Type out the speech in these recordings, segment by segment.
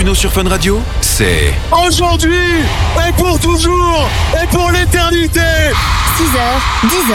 Bruno sur Fun Radio, c'est aujourd'hui et pour toujours et pour l'éternité. 6h, 10h.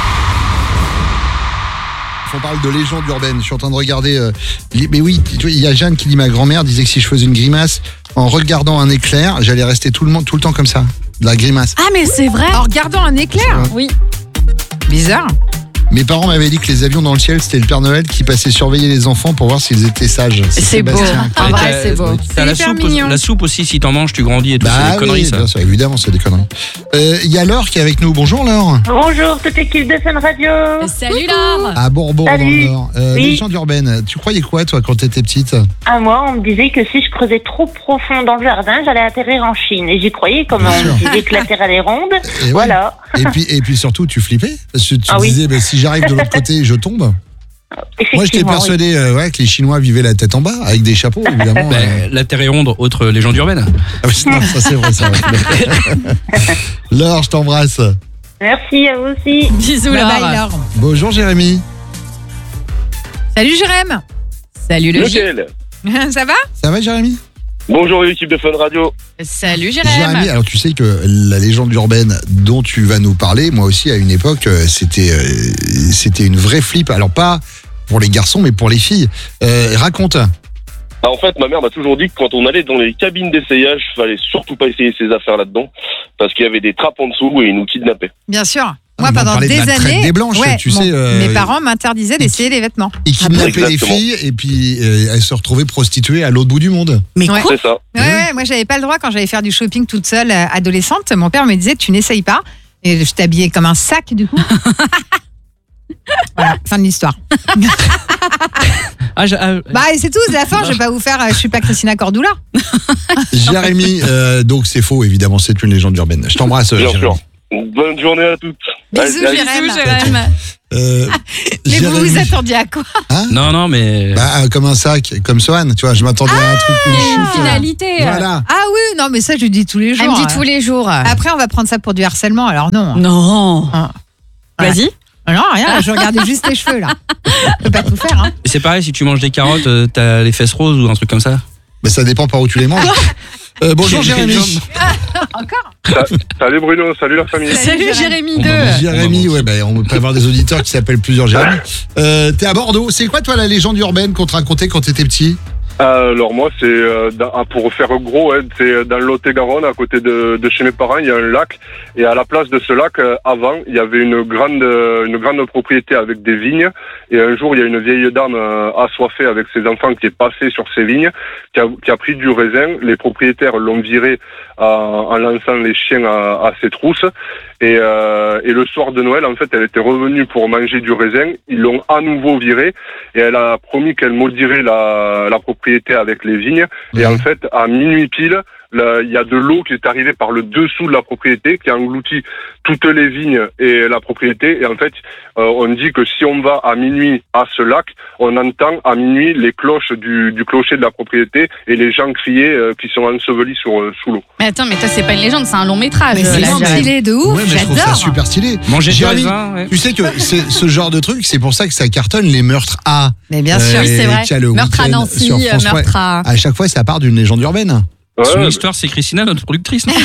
On parle de légende urbaine. Je suis en train de regarder. Mais oui, il y a Jeanne qui dit ma grand-mère disait que si je faisais une grimace en regardant un éclair, j'allais rester tout le temps comme ça. De la grimace. Ah mais c'est vrai. En regardant un éclair. Oui. Bizarre. Mes parents m'avaient dit que les avions dans le ciel, c'était le Père Noël qui passait surveiller les enfants pour voir s'ils étaient sages. C'est beau. Sébastien. En vrai, c'est beau. T'as la hyper soupe, mignon. la soupe aussi, si t'en manges, tu grandis et tout. C'est des conneries, oui, ça. bien sûr, évidemment, c'est des conneries. Il y a Laure qui est avec nous. Bonjour Laure. Bonjour, toute l'équipe de Fun Radio. Salut Laure. À Bourbon, Salut. Laure. Oui. Légende urbaine. Tu croyais quoi, toi, quand t'étais petite? À moi, on me disait que si je creusais trop profond dans le jardin, j'allais atterrir en Chine. Et j'y croyais, comme Bien on sûr. me disait que la Terre elle est ronde. Et ouais. Voilà. Et puis surtout, tu flippais. Parce que tu Ah oui. disais, si j'arrive de l'autre côté, je tombe. Moi, j'étais Effectivement, persuadé que les Chinois vivaient la tête en bas, avec des chapeaux, évidemment. La Terre est ronde, autre légende urbaine. Ah oui, non, ça c'est vrai, ça. Laure, je t'embrasse. oui. Merci à vous aussi. Bisous Bye Laure. bye, Laure. Bonjour Jérémy. Salut Jérém. Salut le J. Lequel? Ça va? Ça va Jérémy? Bonjour l'équipe de Fun Radio. Salut Jérémy, Jérém. alors tu sais que la légende urbaine dont tu vas nous parler, moi aussi à une époque, c'était une vraie flip. Alors pas pour les garçons, mais pour les filles. Raconte. En fait, ma mère m'a toujours dit que quand on allait dans les cabines d'essayage, fallait surtout pas essayer ses affaires là-dedans, parce qu'il y avait des trappes en dessous et ils nous kidnappaient. Bien sûr. Ah, Moi, mais on pendant parlait de des la traite années, des blanches, tu sais, mes parents m'interdisaient d'essayer les vêtements. Ils kidnappaient les Exactement. filles et puis elles se retrouvaient prostituées à l'autre bout du monde. Mais Ouais. quoi? C'est ça. Ouais, moi, j'avais pas le droit quand j'allais faire du shopping toute seule, adolescente. Mon père me disait, tu n'essayes pas. Et je t'habillais comme un sac, du coup. Voilà, fin de l'histoire. Bah, et c'est tout, c'est la fin. Je vais pas vous faire, je suis pas Christina Cordula. Jérémy, donc c'est faux, évidemment, c'est une légende urbaine. Je t'embrasse, Bien Jérémy. sûr. Bonne journée à toutes. Bisous, Allez, Jérém. Bisous Jérém. Mais vous Jérémy. vous attendiez à quoi? Hein? Non, mais. Comme un sac, comme Sohan, tu vois, je m'attendais à un truc. Il y a une Ah. finalité. Voilà. Ah oui, non, mais ça, je le dis tous les jours. Elle me dit tous les jours. Après, on va prendre ça pour du harcèlement, alors non. Non. Ah. Vas-y. Non, rien, je regardais juste tes cheveux, là. Je peux pas tout faire, hein. C'est pareil, si tu manges des carottes, t'as les fesses roses ou un truc comme ça. Mais ça dépend par où tu les manges. Bonjour Jérémy. Encore? Salut Bruno, salut la famille. Salut Jérémy 2. Jérémy, on peut avoir des auditeurs qui s'appellent plusieurs Jérémy. T'es à Bordeaux. C'est quoi toi la légende urbaine qu'on te racontait quand t'étais petit? Alors moi, c'est pour faire gros, c'est dans le Lot-et-Garonne, à côté de chez mes parents, il y a un lac. Et à la place de ce lac, avant, il y avait une grande propriété avec des vignes. Et un jour, il y a une vieille dame assoiffée avec ses enfants qui est passée sur ces vignes, qui a pris du raisin. Les propriétaires l'ont viré en lançant les chiens à ses trousses. Et le soir de Noël, en fait, elle était revenue pour manger du raisin. Ils l'ont à nouveau virée et elle a promis qu'elle maudirait la propriété avec les vignes. Et en fait, à minuit pile, il y a de l'eau qui est arrivée par le dessous de la propriété, qui a englouti toutes les vignes et la propriété. Et en fait, on dit que si on va à minuit à ce lac, on entend à minuit les cloches du clocher de la propriété et les gens crier qui sont ensevelis sous l'eau. Mais attends, mais toi, c'est pas une légende, c'est un long métrage. Mais c'est là, Jérémy. stylé de ouf, Ouais, mais je trouve ça j'adore. super stylé. Manger du Jérémy, raisin, ouais. tu sais que c'est ce genre de truc, c'est pour ça que ça cartonne les meurtres à. Mais bien sûr. Oui, c'est vrai. qu'il y a le Meurtre à week-end Nancy, sur France meurtre à... À chaque fois, ça part d'une légende urbaine. Son Ouais, histoire, c'est Christina, notre productrice. Non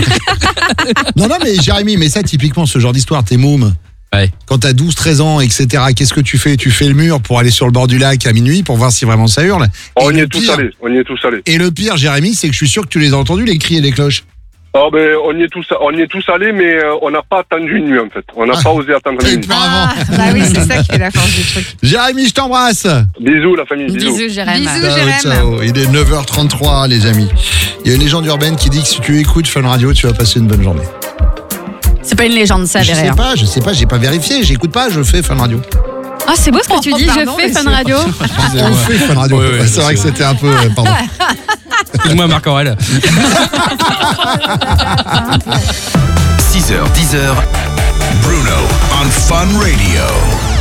Non, mais Jérémy, mais ça, typiquement, ce genre d'histoire, t'es môme. Ouais. Quand t'as 12, 13 ans, etc., qu'est-ce que tu fais? Tu fais le mur pour aller sur le bord du lac à minuit pour voir si vraiment ça hurle. on Et y le est tous pire- allés. On y est tous allés. Et le pire, Jérémy, c'est que je suis sûr que tu les as entendus, les cris et les cloches. Oh ben on y est tous allés, mais on n'a pas attendu une nuit en fait. On n'a pas osé attendre une nuit. Ah, bah oui, c'est ça qui fait la force du truc. Jérémy, je t'embrasse. Bisous la famille, bisous. Bisous Jérémy. Bisous. Ciao, Jérém. ciao. Il est 9h33, les amis. Il y a une légende urbaine qui dit que si tu écoutes Fun Radio, tu vas passer une bonne journée. C'est pas une légende, ça, Je derrière. sais pas, j'ai pas vérifié, j'écoute pas, je fais Fun Radio. Ah, c'est beau ce que tu dis, pardon, je fais mais Fun c'est- Radio. On fait Fun Radio. Ouais, ouais, c'est vrai que c'était un peu. Pardon. Excuse-moi, Marc Aurèle. 6h, 10h, Bruno on Fun Radio.